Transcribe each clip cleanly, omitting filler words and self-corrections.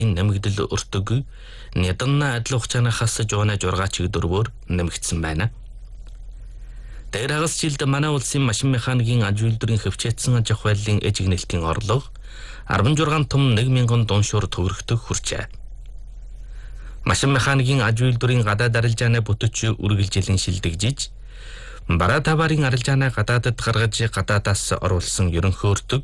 нэмэгдэл өртөг няданна адил хугацаанаас жуунаа 6 чиг дөрвөөр нэмэгдсэн байна. Тэр хагас жилд манай улсын машин механикийн аж үйлдвэрийн хөвчөөдсөн аж ахуй байдлын эжигнэлтийн орлого 16 том 1000 дуншуур төгрөгтөг хүрчээ. Машин механикийн аж үйлдвэрийн гадаад арилжааны бүтэж үргэлжилэн шилдэгжиж, бараа таварын арилжааны гадаадд гаргаж гадаадаас оруулсан ерөнхий өртөг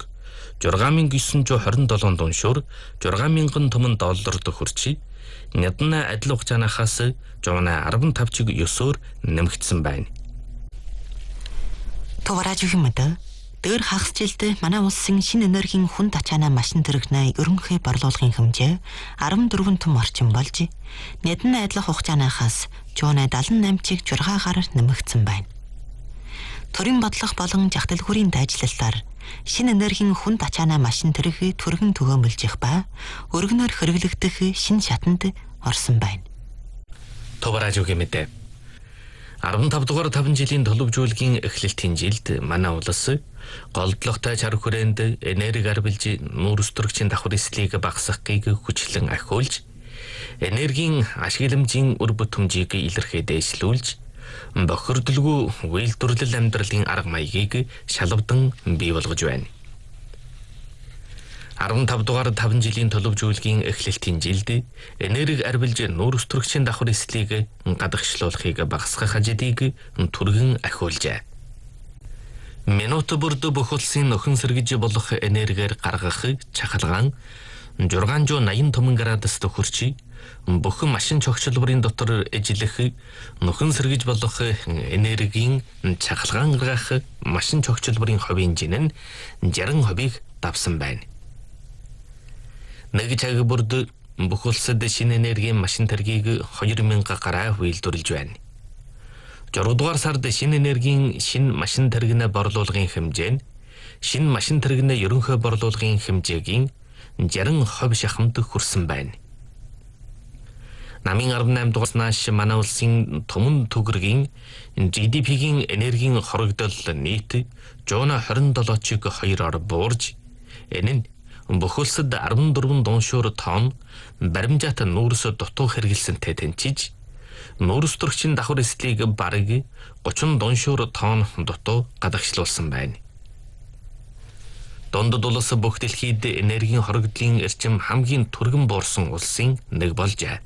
6927 дуншуур 6000 том долларт хүрчээ. Няданна адил хугацаанаас жуунаа 15 чиг 9-оор нэмэгдсэн байна. Товаражгүй мэдээ. Дээр хагас жилд манай улсын шинэ энергийн хүн ачаана машин төрөгнөө ерөнхий борлуулгын хэмжээ 14 том орчим болж, няданна адил хугацаанаас жуунаа 78 чиг 6-аар нэмэгдсэн байна. Төрийн бодлого болон жагталгүрийн дайжлалтаар шинэ энергийн хүн ачаана машин төрөгийг түргэн төгөөмөлжих ба өргөнөөр хэрэглэгдэх шинэ шатанд орсон байна. Товаражгүй мэдээ. 15 дугаар 5 жилийн төлөвжүүлгийн эхлэлтийн жилд манай улс голдлоготой чар хүрээнд энерги арвилж нүүрс төрөгчийн давхар эслийг багасгахыг хүчлэн ахиулж, энергийн ашигламжийн үр бүтэмжийг илэрхий дээшлүүлж, бохирдолгүй үйлдвэрлэл амьдралын арга маягийг шалавдан бий болгож байна. 15 дугаар 5 жилийн төлөвжүүлгийн эхлэлтийн жилд энерги арвилж нүүрс төрөгчийн давхар эслийг гадагшлуулахыг багасгах ажлыг түргэн ахиулжээ. Минут бүрд бүх улсын нөхөн сэргэж болох энергиэр гаргах чахалгаан 680 том градуст хүрч, бүх машин чогчлбарын дотор эжлэх нөхөн сэргэж болох энергийн чахалгаан гаргах машин чогчлбарын хувийн жин нь 60% давсан байна. Нэг цаг бүрд бүх улсад шинэ энергийн машин тэргийг 2000 гараа үйлдвэрлэж байна. 6 дугаар сард шинэ энергийн шинэ машин тэрэгнээ борлуулгын хэмжээ нь шинэ машин тэрэгнээ ерөнхий борлуулгын хэмжээгийн 60% шахамд хүрсэн байна. Намын 18 дугаарнаас манай улсын түмэн төгрөгийн GDP-гийн энергийн хорогдол нийт 127 чиг 2-оор буурж, энэ нь бүх улсад 14 дуншуур тонн баримжаат нүүрс дутуу хэрэгэлсэнтэй тэнцэж, нүүрс төрөгчийн давхар эслийг бараг 30 дуншуур тонн дутуу гадагшлуулсан байна. Дундад улс бүх дэлхийд энергийн хорогдлын эрчим хамгийн түргэн буурсан улсын нэг болжээ.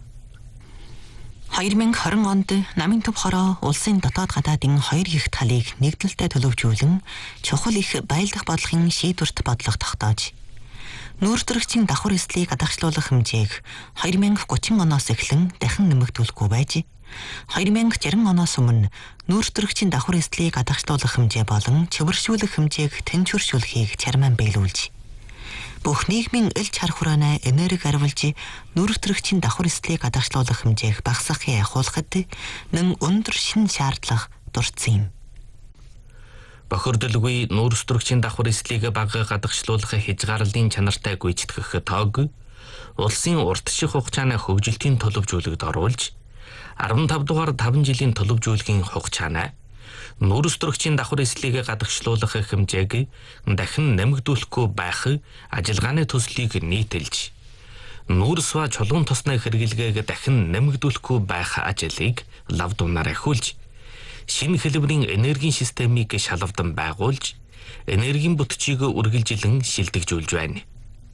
2020 онд намын төв хороо улсын дотоод гадаадын 2 их талыг нэгдэлтэй төлөвжүүлэн чухал их байлдах бодлогын шийдвэрт бодлого тогтоож, нүүрс төрөгчийн давхар эслийг гадагшлуулах хэмжээг 2030 оноос эхлэн дахин нэмэгдүүлэхгүй байж, 2060 оноос өмнө нүүрс төрөгчийн давхар эслийг гадагшлуулах хэмжээ болон чивэршүүлэх хэмжээг тэнцвэршүүлэхийг чармаан биелүүлж, бүх нийгмийн ил чар хүрээний энерги арвилж нүүрс төрөгчийн давхар эслийг гадагшлуулах хэмжээг багасгахыг ахиулахад нэн өндөр шинэ шаардлага дурдсан юм. Бохирдолгүй нүүрс төрөгчийн давхар эслийг бага гадагшлуулах хязгаарлалын чанартай гүйцэтгэх тоог улсын уртших хугацааны хөгжилтийн төлөвжүүлэгт оруулж, 15 дугаар 5 жилийн төлөвжүүлгийн хугацааны нүүрс төрөгчийн давхар эслийг гадагшлуулах хэмжээг дахин нэмэгдүүлэхгүй байх ажиллагааны төслийг нийтэлж, нүүрс ба чулуун тосны хэрэглэгээг дахин нэмэгдүүлэхгүй байх ажлыг лав дунаар ахиулж, шинэ хэлбэрийн энергийн системийг шалавдан байгуулж, энергийн бүтцийг үргэлжилэн шилдэгжүүлж байна.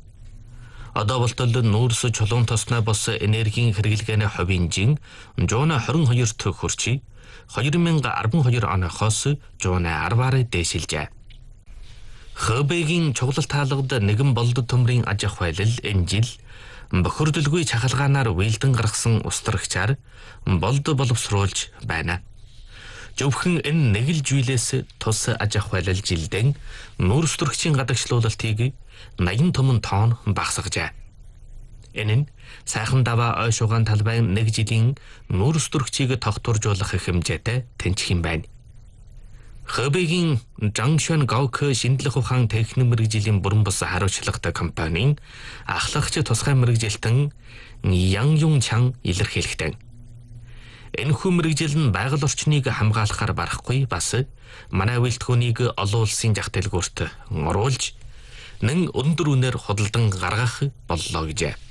Одоо болтол нүүрс чулуун тосны бос энергийн хэрэглэгээний хувийн жин 122 хүрч, 2012 оноохоос 110-аар дээшилжээ. Хэбэгийн чуглал таалгад нэгэн болд төмрийн аж ахуй байдлал энэ жил бохирдолгүй чахалгаанаар уйлдан гаргасан устрагчаар болд боловсруулж байна. Зөвхөн энэ нэг л жийлээс тус аж ахуй байдлал жилдэн нүүрс төрөгчийн гадагшлуулалтыг 80 том тонн багасгажээ. Энэ нь сайхан даваа ой шугаан талбайн нэг жилийн нүүрс төрөгчийг тогтворжуулах хэмжээтэй тэнцэх юм байна. Хэбэгийн Жангшуан Гаок шинжлэх ухаан техник мэргэжлийн бүрэн бус хариуцлагатай компанийн ахлагч тусгай мэргэжилтэн Ян Юн Чан илэрхийлэхдээ, энэхүү мэргэжил нь байгаль орчныг хамгаалахаар барахгүй, бас манай үйлдвэрийг олон улсын зах дэлгүүрт оруулж, нэн өндөр үнээр худалдан гаргах боллоо гэжээ.